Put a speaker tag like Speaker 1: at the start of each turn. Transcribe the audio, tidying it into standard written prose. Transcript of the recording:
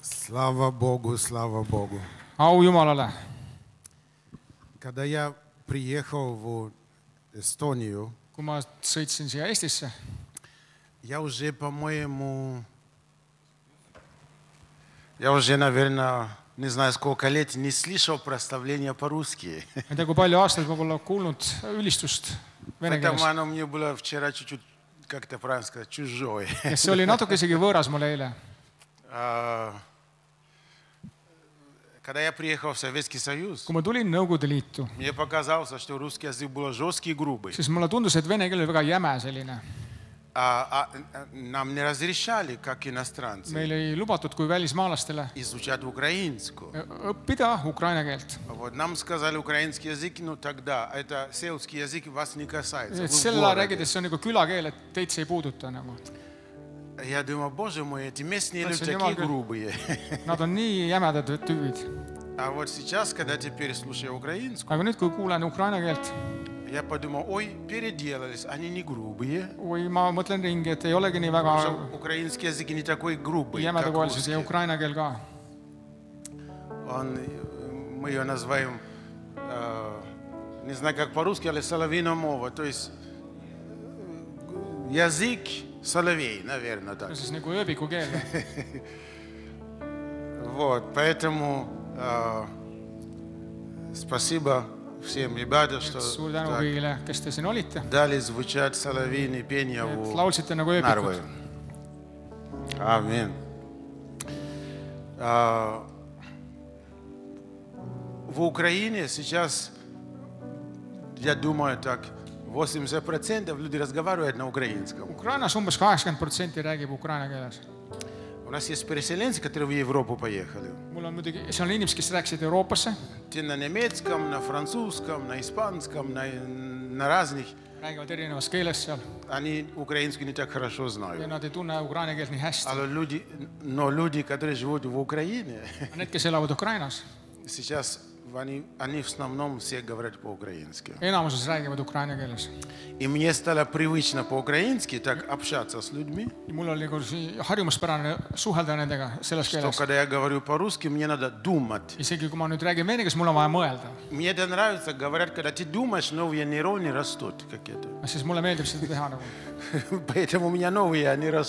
Speaker 1: Слава Богу, слава Богу.
Speaker 2: Au Jumalale.
Speaker 1: Когда я приехал в Эстонию,
Speaker 2: Kui ma sõitsin siia Eestisse,
Speaker 1: я уже, по-моему, наверное, не знаю, сколько лет не слышал прославления по-русски.
Speaker 2: ma ei tea, kui palju aastaid ma pole kuulnud ülistust vene
Speaker 1: Поэтому
Speaker 2: keeles.
Speaker 1: оно мне было вчера чуть-чуть, как это правильно сказать, чужое.
Speaker 2: Ja see oli natuke isegi võõras mulle eile.
Speaker 1: Когда я приехал в Советский Союз,
Speaker 2: Kui ma tulin Nõukogude Liitu,
Speaker 1: мне показалось, что русский язык был жесткий и грубый.
Speaker 2: siis mulle tundus, et vene keel oli väga jäme selline.
Speaker 1: Нам не разрешали, как иностранцы,
Speaker 2: Meil ei lubatud kui välismaalastele
Speaker 1: изучать украинскую.
Speaker 2: õppida ukraina keelt.
Speaker 1: Вот нам сказали украинский язык, ну тогда это сельский язык вас не касается.
Speaker 2: Et
Speaker 1: Вы в
Speaker 2: selle ajal
Speaker 1: городе.
Speaker 2: räägides see on nagu külakeel, et teid see ei puuduta nagu.
Speaker 1: Я думаю, боже мой, эти местные люди
Speaker 2: Значит, не
Speaker 1: такие
Speaker 2: могу.
Speaker 1: грубые.
Speaker 2: Nad on nii jämedad tüübid.
Speaker 1: А вот сейчас, когда теперь слушаю украинскую,
Speaker 2: Aga nüüd, kui kuulen ukraina keelt,
Speaker 1: я подумал, ой, переделались, они не грубые.
Speaker 2: või ma mõtlen ringi, et ei olegi nii
Speaker 1: Потому
Speaker 2: väga
Speaker 1: что украинский язык не такой грубый, как
Speaker 2: jämedakohalised ja
Speaker 1: русский.
Speaker 2: ukraina keel ka.
Speaker 1: Мы ее называем, не знаю как по-русски, але соловьиная мова. То есть язык соловей, наверное, так.
Speaker 2: See on siis nagu ööbiku keel.
Speaker 1: Вот, поэтому спасибо всем ребятам, что
Speaker 2: Suur tänu
Speaker 1: так
Speaker 2: kõigile, kes te siin olite.
Speaker 1: дали звучать соловьиные пения
Speaker 2: Et
Speaker 1: у
Speaker 2: laulsite nagu
Speaker 1: Нарвы.
Speaker 2: ööbikud.
Speaker 1: Аминь. В Украине сейчас, я думаю, так, 80% людей разговаривают на украинском.
Speaker 2: Ukrainas umbes 80% räägib ukraina keeles.
Speaker 1: У нас есть переселенцы, которые в Европу поехали.
Speaker 2: Mul on muidugi, seal on inimesed, kes rääkisid Euroopasse,
Speaker 1: Те на немецком, на французском, на испанском, на разных.
Speaker 2: räägivad erinevas keeles seal
Speaker 1: Они украинскую не так хорошо
Speaker 2: ja
Speaker 1: знают.
Speaker 2: nad ei tunne ukraina keelt nii hästi.
Speaker 1: Но люди, которые живут в Украине,
Speaker 2: Need, kes elavad Ukrainas,
Speaker 1: сейчас они в основном все говорят по-украински.
Speaker 2: enamuses räägivad ukraina keeles.
Speaker 1: И мне стало привычно по-украински так общаться с людьми,
Speaker 2: Ja mul oli nagu harjumuspärane suhelda nendega selles
Speaker 1: что
Speaker 2: keeles.
Speaker 1: когда я говорю по-русски, мне надо думать.
Speaker 2: Isegi kui ma nüüd räägin vene keeles, mul on vaja mõelda.
Speaker 1: Мне это нравится, говорят, когда ты думаешь, новые нейроны растут какие-то.
Speaker 2: Siis mulle meeldib seda teha nagu.
Speaker 1: Поэтому у меня новые, они растут.